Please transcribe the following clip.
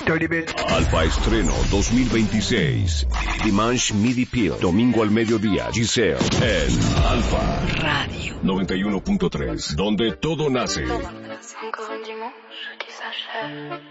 Dirty bitch. Alfa Estreno 2026. Dimanche Midi Peel. Domingo al mediodía. Giselle en Alfa Radio 91.3. Donde todo nace. Encore un dimanche qui s'achève.